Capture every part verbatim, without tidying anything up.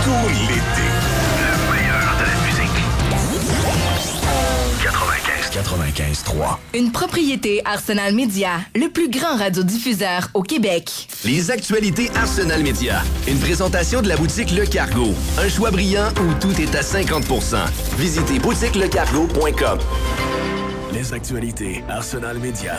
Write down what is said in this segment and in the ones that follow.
tout l'été. Le meilleur de la musique. quatre-vingt-quinze quatre-vingt-quinze trois. Une propriété Arsenal Media, le plus grand radiodiffuseur au Québec. Les actualités Arsenal Media. Une présentation de la boutique Le Cargo. Un choix brillant où tout est à cinquante pour cent. Visitez boutique le cargo point com. Les actualités Arsenal Media.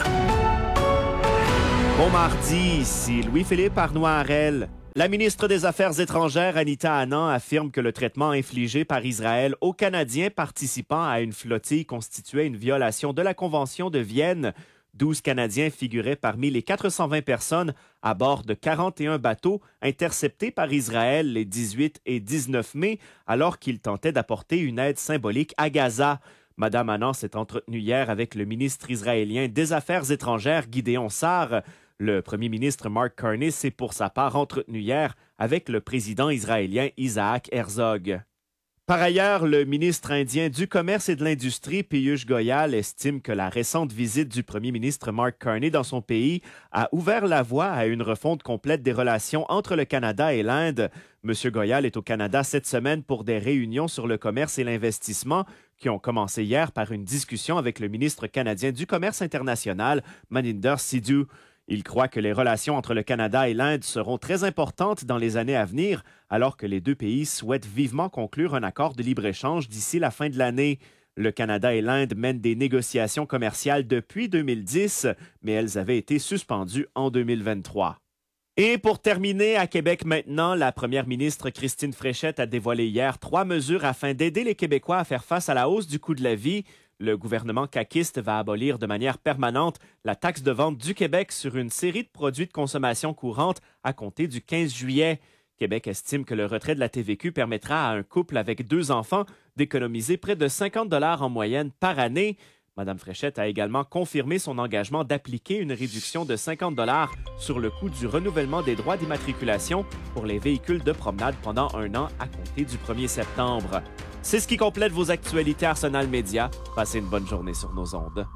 Bon mardi, ici Louis-Philippe Arnois-Harel. La ministre des Affaires étrangères, Anita Anand, affirme que le traitement infligé par Israël aux Canadiens participant à une flottille constituait une violation de la Convention de Vienne. douze Canadiens figuraient parmi les quatre cent vingt personnes à bord de quarante et un bateaux interceptés par Israël les dix-huit et dix-neuf mai, alors qu'ils tentaient d'apporter une aide symbolique à Gaza. Madame Anand s'est entretenue hier avec le ministre israélien des Affaires étrangères, Gideon Sa'ar. Le premier ministre Mark Carney s'est pour sa part entretenu hier avec le président israélien Isaac Herzog. Par ailleurs, le ministre indien du Commerce et de l'Industrie, Piyush Goyal, estime que la récente visite du premier ministre Mark Carney dans son pays a ouvert la voie à une refonte complète des relations entre le Canada et l'Inde. M. Goyal est au Canada cette semaine pour des réunions sur le commerce et l'investissement qui ont commencé hier par une discussion avec le ministre canadien du Commerce international, Maninder Sidhu. Il croit que les relations entre le Canada et l'Inde seront très importantes dans les années à venir, alors que les deux pays souhaitent vivement conclure un accord de libre-échange d'ici la fin de l'année. Le Canada et l'Inde mènent des négociations commerciales depuis deux mille dix, mais elles avaient été suspendues en deux mille vingt-trois. Et pour terminer, à Québec maintenant, la première ministre Christine Fréchette a dévoilé hier trois mesures afin d'aider les Québécois à faire face à la hausse du coût de la vie. Le gouvernement caquiste va abolir de manière permanente la taxe de vente du Québec sur une série de produits de consommation courante à compter du quinze juillet. Québec estime que le retrait de la T V Q permettra à un couple avec deux enfants d'économiser près de cinquante dollars en moyenne par année. Mme Fréchette a également confirmé son engagement d'appliquer une réduction de cinquante dollars sur le coût du renouvellement des droits d'immatriculation pour les véhicules de promenade pendant un an à compter du premier septembre. C'est ce qui complète vos actualités Arsenal Media. Passez une bonne journée sur nos ondes.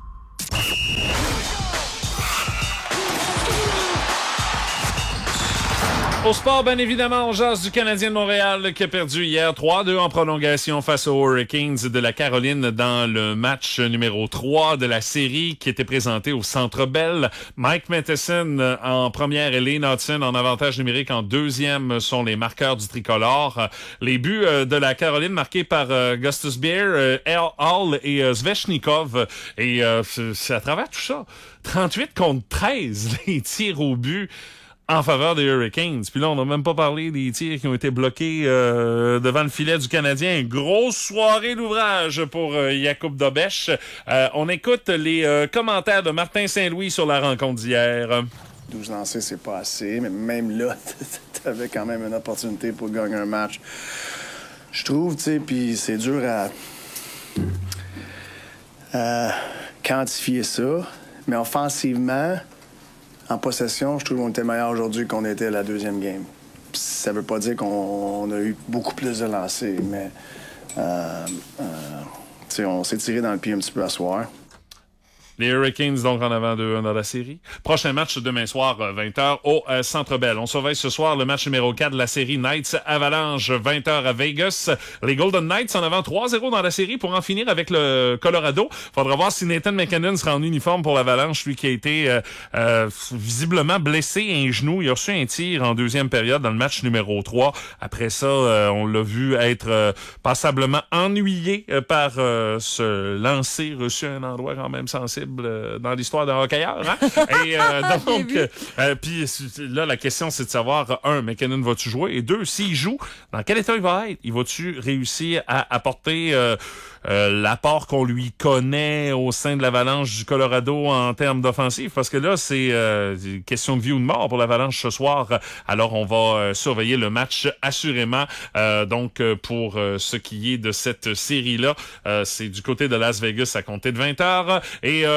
Au sport, bien évidemment, on jase du Canadien de Montréal qui a perdu hier trois deux en prolongation face aux Hurricanes de la Caroline dans le match numéro trois de la série qui était présenté au Centre Bell. Mike Matheson en première et Lane Hudson en avantage numérique en deuxième sont les marqueurs du tricolore. Les buts de la Caroline marqués par Gustus Beer, Hall et Svechnikov. Et c'est à travers tout ça, trente-huit contre treize les tirs au but en faveur des Hurricanes. Puis là, on n'a même pas parlé des tirs qui ont été bloqués euh, devant le filet du Canadien. Grosse soirée d'ouvrage pour euh, Jakub Dobeš. Euh, on écoute les euh, commentaires de Martin Saint-Louis sur la rencontre d'hier. douze lancés, c'est pas assez, mais même là, t'avais quand même une opportunité pour gagner un match. Je trouve, tu sais, puis c'est dur à, à quantifier ça, mais offensivement, en possession, je trouve qu'on était meilleur aujourd'hui qu'on était à la deuxième game. Ça veut pas dire qu'on a eu beaucoup plus de lancers, mais euh, euh, on s'est tiré dans le pied un petit peu à soir. Les Hurricanes, donc, en avant deux un dans la série. Prochain match demain soir, vingt heures, au euh, Centre Bell. On surveille ce soir le match numéro quatre de la série Knights Avalanche, vingt heures à Vegas. Les Golden Knights en avant trois zéro dans la série pour en finir avec le Colorado. Faudra voir si Nathan McKinnon sera en uniforme pour l'Avalanche, lui qui a été euh, euh, visiblement blessé à un genou. Il a reçu un tir en deuxième période dans le match numéro trois. Après ça, euh, on l'a vu être euh, passablement ennuyé euh, par euh, ce lancer reçu à un endroit quand même sensible dans l'histoire d'un hockeyeur. Hein? Et euh, donc, euh, puis là, la question, c'est de savoir, un, McKinnon va-tu jouer? Et deux, s'il joue, dans quel état il va être? Il va-tu réussir à apporter euh, euh, l'apport qu'on lui connaît au sein de l'Avalanche du Colorado en termes d'offensive? Parce que là, c'est euh, une question de vie ou de mort pour l'Avalanche ce soir. Alors, on va euh, surveiller le match assurément. Euh, donc, pour euh, ce qui est de cette série-là, euh, c'est du côté de Las Vegas à compter de vingt heures. Et euh,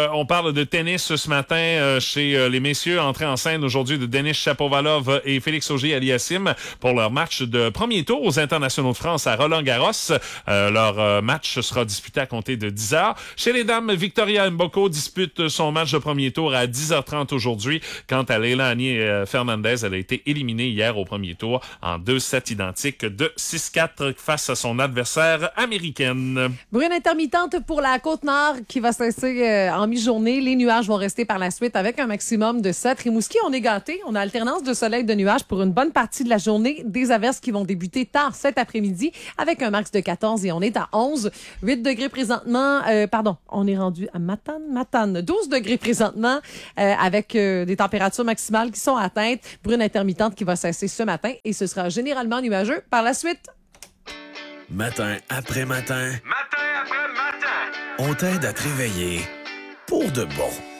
euh, on parle de tennis ce matin euh, chez euh, les messieurs. Entrée en scène aujourd'hui de Denis Shapovalov et Félix Auger-Aliassime pour leur match de premier tour aux internationaux de France à Roland-Garros. Euh, leur euh, match sera disputé à compter de dix heures. Chez les dames, Victoria Mboko dispute son match de premier tour à dix heures trente aujourd'hui. Quant à Leilani euh, Fernandez, elle a été éliminée hier au premier tour en deux sets identiques de six quatre face à son adversaire américaine. Bruine intermittente pour la Côte-Nord qui va cesser euh, en mi-journée. Les nuages vont rester par la suite avec un maximum de sept. Rimouski, on est gâtés. On a alternance de soleil et de nuages pour une bonne partie de la journée. Des averses qui vont débuter tard cet après-midi avec un max de quatorze et on est à onze. huit degrés présentement. Euh, pardon, on est rendu à Matane. Matane. douze degrés présentement euh, avec euh, des températures maximales qui sont atteintes. Bruine intermittente qui va cesser ce matin et ce sera généralement nuageux par la suite. Matin après matin, Matin après matin. on t'aide à te réveiller pour de bon.